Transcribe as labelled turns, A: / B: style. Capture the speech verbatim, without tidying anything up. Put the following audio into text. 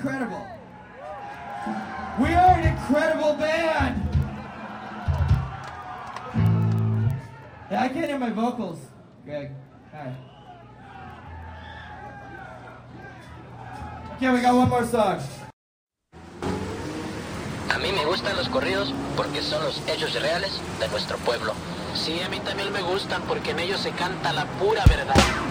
A: incredible. We are an incredible band. Yeah, I can't hear my vocals, Greg. Hi. Okay, we got one more song.
B: A mí me gustan los corridos porque son los hechos reales de nuestro pueblo.
C: Sí, a mí también me gustan porque en ellos se canta la pura verdad.